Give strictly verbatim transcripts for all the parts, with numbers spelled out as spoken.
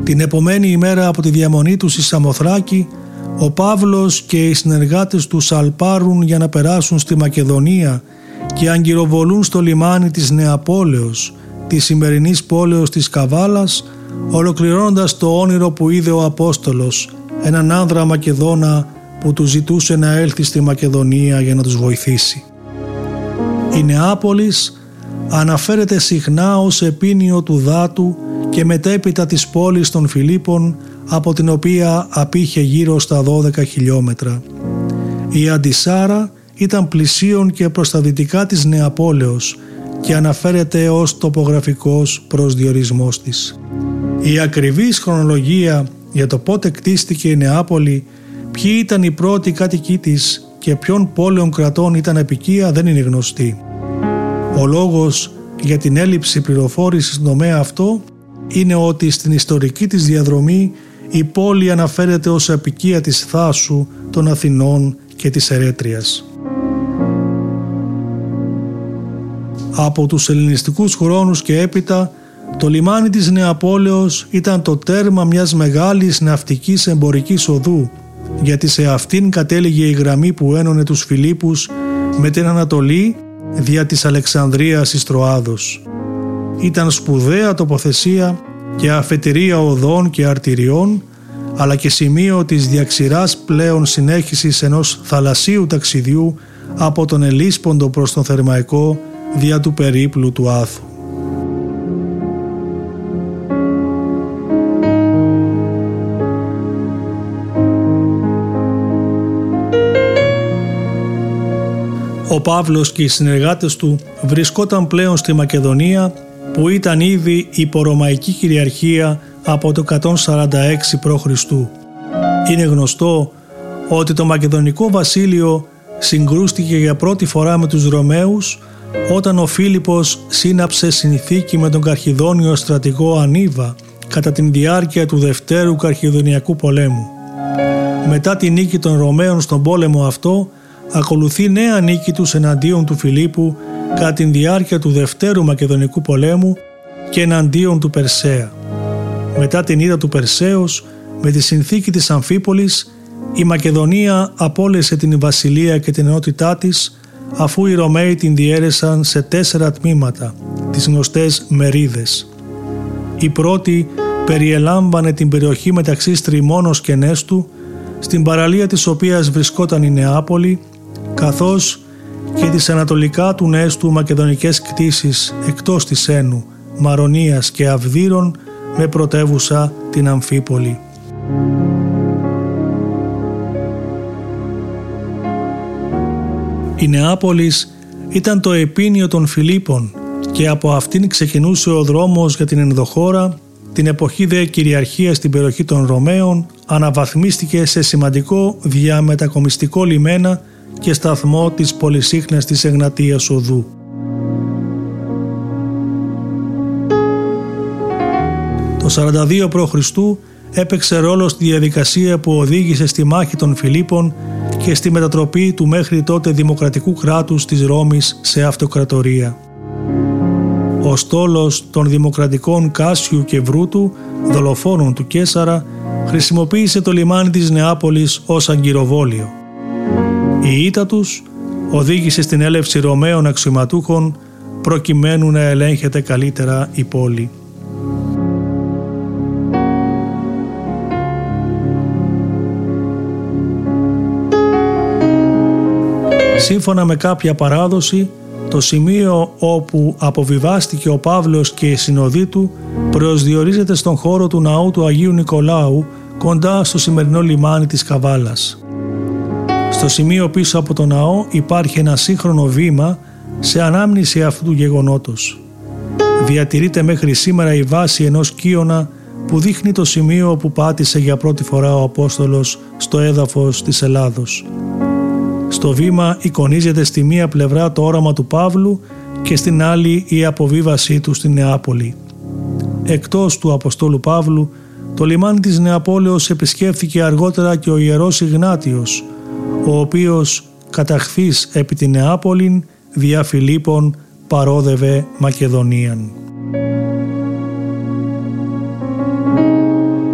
Την επομένη ημέρα από τη διαμονή του στη Σαμοθράκη, ο Παύλος και οι συνεργάτες του σαλπάρουν για να περάσουν στη Μακεδονία και αγκυροβολούν στο λιμάνι της Νεαπόλεως, της σημερινής πόλεως της Καβάλας, ολοκληρώνοντας το όνειρο που είδε ο Απόστολος, έναν άνδρα Μακεδόνα που του ζητούσε να έλθει στη Μακεδονία για να τους βοηθήσει. Η Νεάπολης αναφέρεται συχνά ως επίνειο του Δάτου και μετέπειτα της πόλης των Φιλίππων, από την οποία απήχε γύρω στα δώδεκα χιλιόμετρα. Η Αντισάρα ήταν πλησίον και προς τα δυτικά της Νεαπόλεως και αναφέρεται ως τοπογραφικός προσδιορισμός της. Η ακριβής χρονολογία για το πότε κτίστηκε η Νεάπολη, ποιοι ήταν οι πρώτοι κάτοικοι της και ποιων πόλεων κρατών ήταν επικία δεν είναι γνωστή. Ο λόγος για την έλλειψη πληροφόρησης στον τομέα αυτό είναι ότι στην ιστορική της διαδρομή η πόλη αναφέρεται ως απικία της Θάσου, των Αθηνών και της Ερέτριας. Από τους ελληνιστικούς χρόνους και έπειτα, το λιμάνι της Νεαπόλεως ήταν το τέρμα μιας μεγάλης ναυτικής εμπορικής οδού, γιατί σε αυτήν κατέληγε η γραμμή που ένωνε τους Φιλίππους με την Ανατολή δια της Αλεξανδρίας εις Τροάδος. Ήταν σπουδαία τοποθεσία και αφετηρία οδών και αρτηριών, αλλά και σημείο της διαξηράς πλέον συνέχισης ενός θαλασσίου ταξιδιού από τον Ελίσποντο προς τον Θερμαϊκό δια του περίπλου του Άθου. Ο Παύλος και οι συνεργάτες του βρισκόταν πλέον στη Μακεδονία, που ήταν ήδη υπό ρωμαϊκή κυριαρχία από το εκατόν σαράντα έξι π.Χ. Είναι γνωστό ότι το Μακεδονικό βασίλειο συγκρούστηκε για πρώτη φορά με τους Ρωμαίους όταν ο Φίλιππος σύναψε συνθήκη με τον Καρχιδόνιο στρατηγό Ανίβα κατά την διάρκεια του Δευτέρου Καρχιδονιακού πολέμου. Μετά τη νίκη των Ρωμαίων στον πόλεμο αυτό, ακολουθεί νέα νίκη τους εναντίον του Φιλίππου κατά την διάρκεια του Δευτέρου Μακεδονικού πολέμου και εναντίον του Περσέα. Μετά την ήττα του Περσέως, με τη συνθήκη της Αμφίπολης, η Μακεδονία απόλυσε την βασιλεία και την ενότητά της, αφού οι Ρωμαίοι την διέρεσαν σε τέσσερα τμήματα, τις γνωστές μερίδες. Η πρώτη περιελάμβανε την περιοχή μεταξύ Στριμώνος και Νέστου, στην παραλία της οποίας βρισκόταν η Νεάπολη, καθώς και τις ανατολικά του Νέστου μακεδονικές κτήσεις εκτός της Ένου, Μαρονίας και Αυδείρων, με πρωτεύουσα την Αμφίπολη. Η Νεάπολης ήταν το επίνειο των Φιλίππων και από αυτήν ξεκινούσε ο δρόμος για την ενδοχώρα. Την εποχή δε κυριαρχία στην περιοχή των Ρωμαίων αναβαθμίστηκε σε σημαντικό διαμετακομιστικό λιμένα και σταθμό της πολυσύχναστης Εγνατίας οδού. Το σαράντα δύο π.Χ. έπαιξε ρόλο στη διαδικασία που οδήγησε στη μάχη των Φιλίππων και στη μετατροπή του μέχρι τότε δημοκρατικού κράτους της Ρώμης σε αυτοκρατορία. Ο στόλος των δημοκρατικών Κάσιου και Βρούτου, δολοφόνων του Καίσαρα, χρησιμοποίησε το λιμάνι της Νεάπολης ως αγκυροβόλιο. Η ήττα τους οδήγησε στην έλευση Ρωμαίων αξιωματούχων προκειμένου να ελέγχεται καλύτερα η πόλη. Σύμφωνα με κάποια παράδοση, το σημείο όπου αποβιβάστηκε ο Παύλος και οι συνοδοί του προσδιορίζεται στον χώρο του ναού του Αγίου Νικολάου, κοντά στο σημερινό λιμάνι της Καβάλας. Στο σημείο πίσω από το ναό υπάρχει ένα σύγχρονο βήμα σε ανάμνηση αυτού του γεγονότος. Διατηρείται μέχρι σήμερα η βάση ενός κύωνα που δείχνει το σημείο όπου πάτησε για πρώτη φορά ο Απόστολος στο έδαφος της Ελλάδος. Στο βήμα εικονίζεται στη μία πλευρά το όραμα του Παύλου και στην άλλη η αποβίβασή του στη Νεάπολη. Εκτός του Αποστόλου Παύλου, το λιμάνι της Νεαπόλεως επισκέφθηκε αργότερα και ο Ιερός Ιγνάτιος, ο οποίος καταχθείς επί τη Νεάπολην δια Φιλίππων παρόδευε Μακεδονίαν.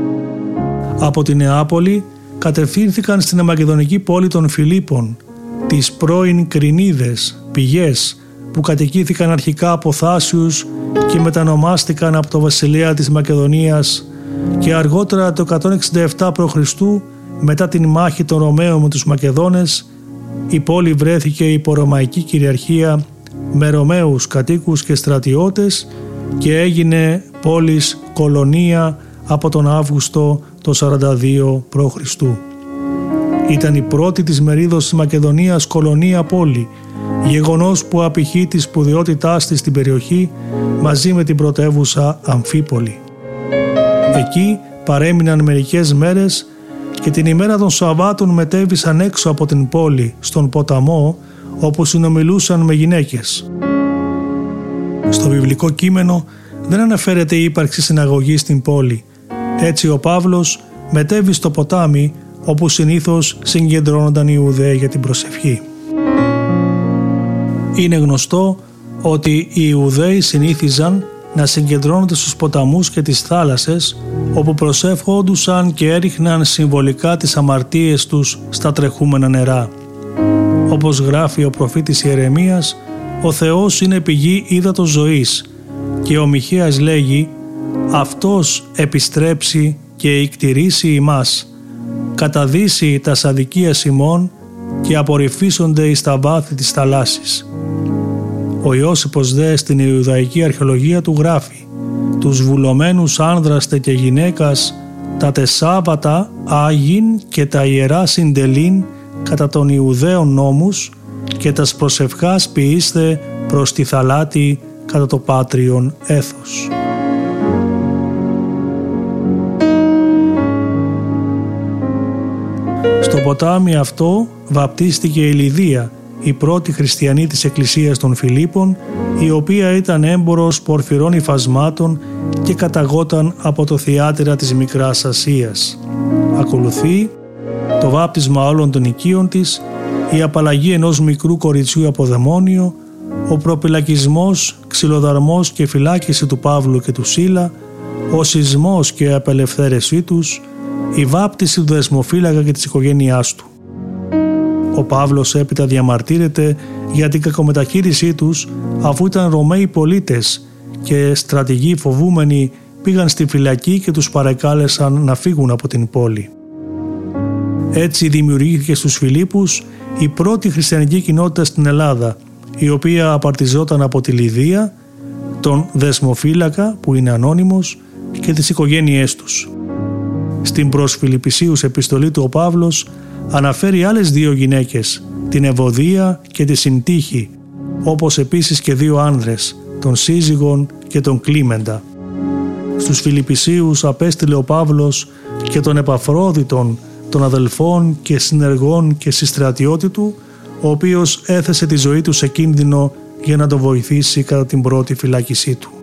Από τη Νεάπολη κατευθύνθηκαν στην μακεδονική πόλη των Φιλίππων, τις πρώην Κρινίδες, πηγές που κατοικήθηκαν αρχικά από Θάσιους και μετανομάστηκαν από το βασιλέα της Μακεδονίας, και αργότερα το εκατόν εξήντα επτά προ Χριστού, μετά την μάχη των Ρωμαίων με τους Μακεδόνες, η πόλη βρέθηκε υπό ρωμαϊκή κυριαρχία με Ρωμαίους κατοίκους και στρατιώτες και έγινε πόλης κολονία από τον Αύγουστο το σαράντα δύο προ Χριστού. Ήταν η πρώτη της μερίδος της Μακεδονίας κολονία πόλη, γεγονός που απηχεί τη σπουδαιότητάς της στην περιοχή μαζί με την πρωτεύουσα Αμφίπολη. Εκεί παρέμειναν μερικές μέρες και την ημέρα των Σαββάτων μετέβησαν έξω από την πόλη στον ποταμό, όπου συνομιλούσαν με γυναίκες. Στο βιβλικό κείμενο δεν αναφέρεται η ύπαρξη συναγωγής στην πόλη. Έτσι ο Παύλος μετέβη στο ποτάμι, όπου συνήθως συγκεντρώνονταν οι Ιουδαίοι για την προσευχή. Είναι γνωστό ότι οι Ιουδαίοι συνήθιζαν να συγκεντρώνονται στους ποταμούς και τις θάλασσες, όπου προσεύχοντουσαν και έριχναν συμβολικά τις αμαρτίες τους στα τρεχούμενα νερά. Όπως γράφει ο προφήτης Ιερεμίας, ο Θεός είναι πηγή ύδατος ζωής, και ο Μιχαίας λέγει «Αυτός επιστρέψει και εκτηρήσει ημάς, καταδύσει τα αδικίας ημών και απορριφίσονται εις τα βάθη της θαλάσσης». Ο Ιώσυπος δε στην Ιουδαϊκή αρχαιολογία του γράφει «Τους βουλωμένους άνδραστε και γυναίκας, τα τεσάβατα άγιν και τα ιερά συντελήν κατά των Ιουδαίων νόμους και τας προσευχάς ποιήστε προς τη θαλάτη κατά το πάτριον έθος». Στο ποτάμι αυτό βαπτίστηκε η Λιδία, η πρώτη χριστιανή της Εκκλησίας των Φιλίππων, η οποία ήταν έμπορος πορφυρών υφασμάτων και καταγόταν από το Θιάτυρα της Μικράς Ασίας. Ακολουθεί το βάπτισμα όλων των οικείων της, η απαλλαγή ενός μικρού κοριτσιού από δαιμόνιο, ο προπυλακισμός, ξυλοδαρμός και φυλάκιση του Παύλου και του Σίλα, ο σεισμός και η απελευθέρωσή τους, η βάπτιση του δεσμοφύλακα και της οικογένειάς του. Ο Παύλος έπειτα διαμαρτύρεται για την κακομεταχείρισή τους, αφού ήταν Ρωμαίοι πολίτες και στρατηγοί φοβούμενοι πήγαν στη φυλακή και τους παρεκάλεσαν να φύγουν από την πόλη. Έτσι δημιουργήθηκε στους Φιλίππους η πρώτη χριστιανική κοινότητα στην Ελλάδα, η οποία απαρτιζόταν από τη Λιδία, τον δεσμοφύλακα που είναι ανώνυμος και τις οικογένειές τους. Στην προς Φιλιππισίους επιστολή του ο Παύλος αναφέρει άλλες δύο γυναίκες, την Ευωδία και τη Συντύχη, όπως επίσης και δύο άνδρες, τον Σύζυγον και τον Κλίμεντα. Στους Φιλιππισίους απέστειλε ο Παύλος και τον Επαφρόδιτον, των αδελφών και συνεργών και συστρατιώτη του, ο οποίος έθεσε τη ζωή του σε κίνδυνο για να τον βοηθήσει κατά την πρώτη φυλάκισή του.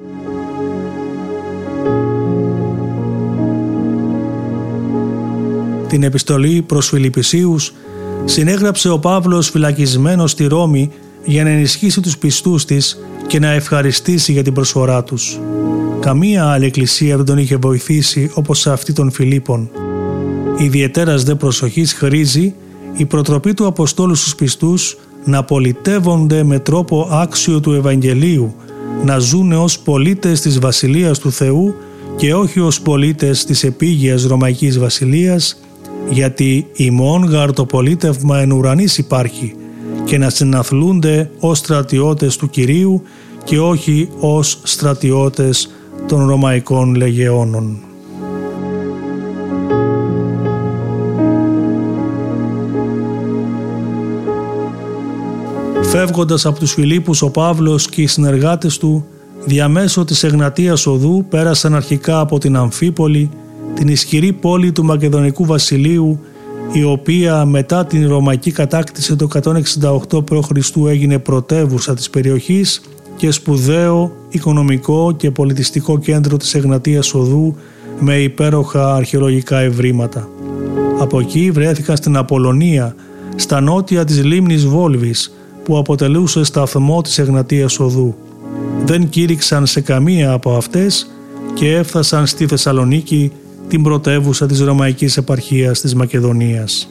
Την επιστολή προς Φιλιππισίους συνέγραψε ο Παύλος φυλακισμένος στη Ρώμη για να ενισχύσει τους πιστούς της και να ευχαριστήσει για την προσφορά τους. Καμία άλλη εκκλησία δεν τον είχε βοηθήσει όπως αυτή των Φιλίππων. Ιδιαιτέρας δε προσοχής χρήζει η προτροπή του Αποστόλου στους πιστούς να πολιτεύονται με τρόπο άξιο του Ευαγγελίου, να ζουν ως πολίτες της Βασιλείας του Θεού και όχι ως πολίτες της επίγειας Ρωμαϊκής Βασιλείας, γιατί ημών γαρ το πολίτευμα εν ουρανής υπάρχει, και να συναθλούνται ως στρατιώτες του Κυρίου και όχι ως στρατιώτες των Ρωμαϊκών λεγεώνων. Φεύγοντας από τους Φιλίππους, ο Παύλος και οι συνεργάτες του διαμέσω της Εγνατίας Οδού πέρασαν αρχικά από την Αμφίπολη, την ισχυρή πόλη του Μακεδονικού Βασιλείου, η οποία μετά την Ρωμαϊκή κατάκτηση το εκατόν εξήντα οκτώ προ Χριστού έγινε πρωτεύουσα της περιοχής και σπουδαίο οικονομικό και πολιτιστικό κέντρο της Εγνατίας Οδού με υπέροχα αρχαιολογικά ευρήματα. Από εκεί βρέθηκαν στην Απολωνία, στα νότια της λίμνης Βόλβης, που αποτελούσε σταθμό της Εγνατίας Οδού. Δεν κήρυξαν σε καμία από αυτές και έφτασαν στη Θεσσαλονίκη την πρωτεύουσα της Ρωμαϊκής επαρχίας της Μακεδονίας.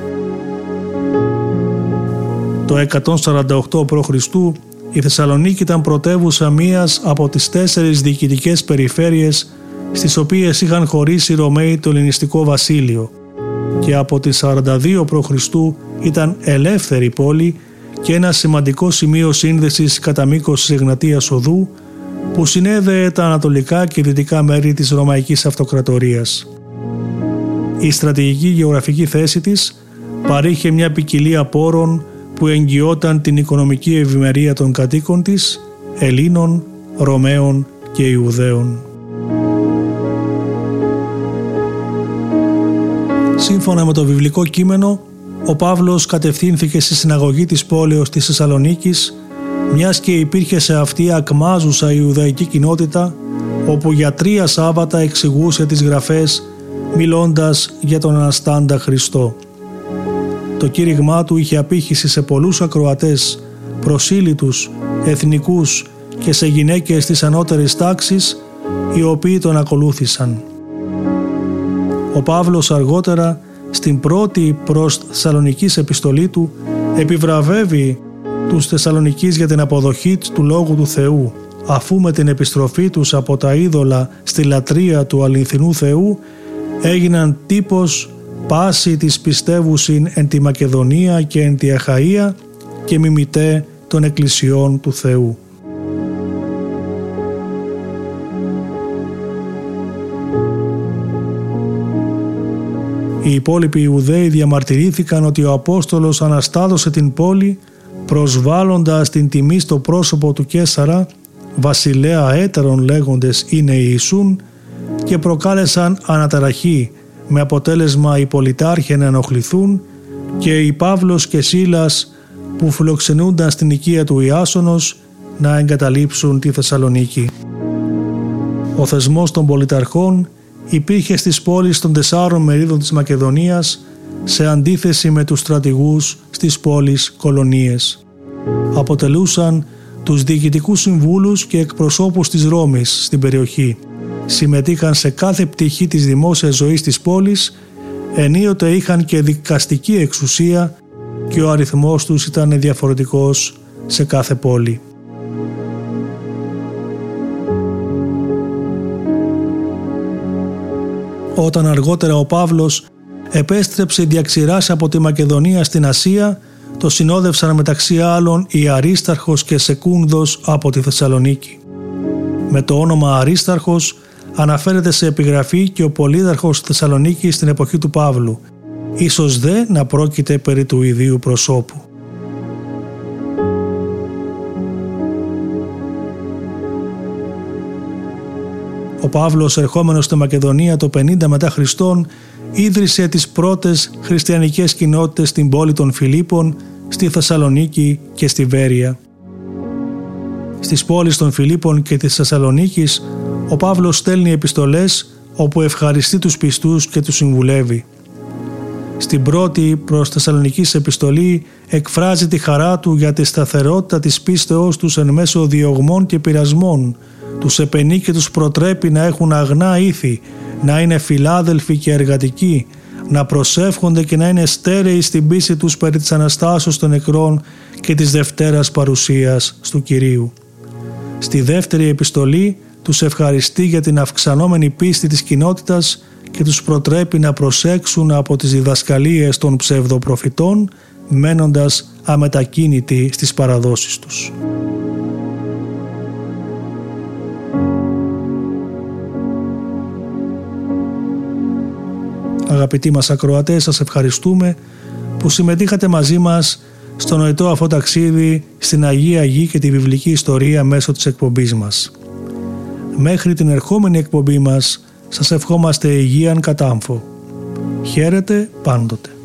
Το εκατόν σαράντα οκτώ προ Χριστού η Θεσσαλονίκη ήταν πρωτεύουσα μίας από τις τέσσερις διοικητικές περιφέρειες στις οποίες είχαν χωρίσει οι Ρωμαίοι το Ελληνιστικό Βασίλειο και από τις σαράντα δύο προ Χριστού ήταν ελεύθερη πόλη και ένα σημαντικό σημείο σύνδεσης κατά μήκος της Εγνατίας Οδού που συνέδεε τα ανατολικά και δυτικά μέρη της Ρωμαϊκής Αυτοκρατορίας. Η στρατηγική γεωγραφική θέση της παρήχε μια ποικιλία πόρων που εγγυόταν την οικονομική ευημερία των κατοίκων της, Ελλήνων, Ρωμαίων και Ιουδαίων. Σύμφωνα με το βιβλικό κείμενο, ο Παύλος κατευθύνθηκε στη συναγωγή της πόλεως της Θεσσαλονίκης, μιας και υπήρχε σε αυτή ακμάζουσα Ιουδαϊκή κοινότητα, όπου για τρία Σάββατα εξηγούσε τις γραφές μιλώντας για τον Αναστάντα Χριστό. Το κήρυγμά του είχε απήχηση σε πολλούς ακροατές, προσήλυτους, εθνικούς και σε γυναίκες της ανώτερης τάξης, οι οποίοι τον ακολούθησαν. Ο Παύλος αργότερα, στην πρώτη προς Θεσσαλονικής επιστολή του, επιβραβεύει τους Θεσσαλονικείς για την αποδοχή του Λόγου του Θεού, αφού με την επιστροφή τους από τα είδωλα στη λατρεία του αληθινού Θεού έγιναν τύπος πάση της πιστεύουσιν εν τη Μακεδονία και εν τη Αχαΐα και μιμητέ των εκκλησιών του Θεού. Οι υπόλοιποι Ιουδαίοι διαμαρτυρήθηκαν ότι ο Απόστολος αναστάδωσε την πόλη προσβάλλοντας την τιμή στο πρόσωπο του Καίσαρα, βασιλέα έτερων λέγοντες είναι Ιησούν, και προκάλεσαν αναταραχή με αποτέλεσμα οι πολιτάρχοι να ενοχληθούν και οι Παύλος και Σίλας που φιλοξενούνταν στην οικία του Ιάσονος να εγκαταλείψουν τη Θεσσαλονίκη. Ο θεσμός των πολιταρχών υπήρχε στις πόλεις των τεσσάρων μερίδων της Μακεδονίας σε αντίθεση με τους στρατηγούς στις πόλεις κολονίες. Αποτελούσαν τους διοικητικούς συμβούλους και εκπροσώπους της Ρώμης στην περιοχή. Συμμετείχαν σε κάθε πτυχή της δημόσιας ζωής της πόλης, ενίοτε είχαν και δικαστική εξουσία και ο αριθμός τους ήταν διαφορετικός σε κάθε πόλη. Όταν αργότερα ο Παύλος επέστρεψε διαξηράς από τη Μακεδονία στην Ασία, το συνόδευσαν μεταξύ άλλων η Αρίσταρχος και Σεκούνδος από τη Θεσσαλονίκη. Με το όνομα Αρίσταρχος αναφέρεται σε επιγραφή και ο Πολύδαρχος Θεσσαλονίκη στην εποχή του Παύλου, ίσως δε να πρόκειται περί του ιδίου προσώπου. Ο Παύλος, ερχόμενος στη Μακεδονία το πενήντα μετά Χριστόν, ίδρυσε τις πρώτες χριστιανικές κοινότητες στην πόλη των Φιλίππων, στη Θεσσαλονίκη και στη Βέρεια. Στις πόλεις των Φιλίππων και της Θεσσαλονίκης, ο Παύλος στέλνει επιστολές όπου ευχαριστεί τους πιστούς και τους συμβουλεύει. Στην πρώτη προς Θεσσαλονικής επιστολή εκφράζει τη χαρά του για τη σταθερότητα της πίστεώς τους εν μέσω διωγμών και πειρασμών, τους επενεί και τους προτρέπει να έχουν αγνά ήθη, να είναι φιλάδελφοι και εργατικοί, να προσεύχονται και να είναι στέρεοι στην πίστη τους περί της Αναστάσεως των νεκρών και της Δευτέρας παρουσίας του Κυρίου. Στη δεύτερη επιστολή τους ευχαριστεί για την αυξανόμενη πίστη της κοινότητας και τους προτρέπει να προσέξουν από τις διδασκαλίες των ψευδοπροφητών, μένοντας αμετακίνητοι στις παραδόσεις τους. Αγαπητοί μας ακροατές, σας ευχαριστούμε που συμμετείχατε μαζί μας στο νοητό αυτό ταξίδι στην Αγία Γη και τη βιβλική ιστορία μέσω της εκπομπής μας. Μέχρι την ερχόμενη εκπομπή μας σας ευχόμαστε υγείαν κατάμφο. Χαίρετε πάντοτε.